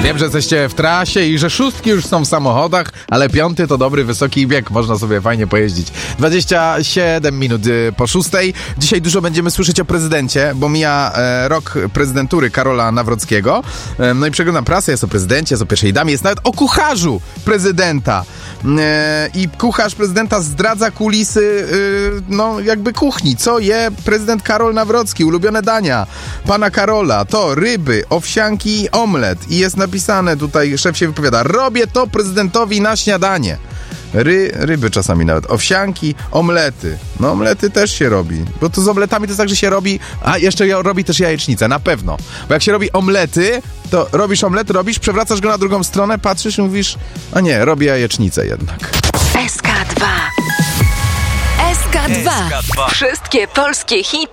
Wiem, że jesteście w trasie i że szóstki już są w samochodach, ale piąty to dobry, wysoki bieg. Można sobie fajnie pojeździć. 27 minut po 6. Dzisiaj dużo będziemy słyszeć o prezydencie, bo mija rok prezydentury Karola Nawrockiego. No i przeglądam prasę, jest o prezydencie, jest o pierwszej damie, jest nawet o kucharzu prezydenta. I kucharz prezydenta zdradza kulisy, no jakby kuchni. Co je prezydent Karol Nawrocki? Ulubione dania pana Karola to ryby, owsianki, omlet. I jest napisane tutaj, szef się wypowiada: robię to prezydentowi na śniadanie. Ryby czasami nawet, owsianki, omlety. No omlety też się robi, bo to z omletami to jest tak, że się robi, a jeszcze robi też jajecznicę, na pewno. Bo jak się robi omlety, to robisz omlet, przewracasz go na drugą stronę, patrzysz i mówisz, a nie, robię jajecznicę jednak. SK2. SK2. Wszystkie polskie hity